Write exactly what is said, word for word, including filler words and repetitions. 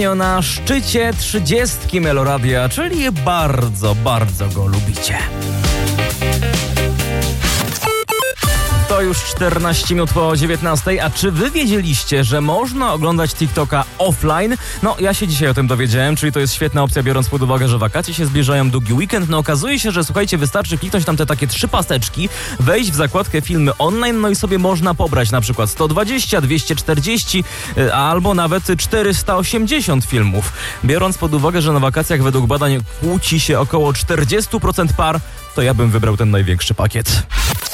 Na szczycie trzydziestki Meloradia, czyli bardzo, bardzo go lubicie. To już czternaście minut po dziewiętnastej, a czy wy wiedzieliście, że można oglądać TikToka offline? No, ja się dzisiaj o tym dowiedziałem, czyli to jest świetna opcja, biorąc pod uwagę, że wakacje się zbliżają, długi weekend. No okazuje się, że słuchajcie, wystarczy kliknąć tam te takie trzy paseczki, wejść w zakładkę filmy online, no i sobie można pobrać na przykład sto dwadzieścia, dwieście czterdzieści albo nawet czterysta osiemdziesiąt filmów. Biorąc pod uwagę, że na wakacjach według badań kłóci się około czterdzieści procent par, to ja bym wybrał ten największy pakiet.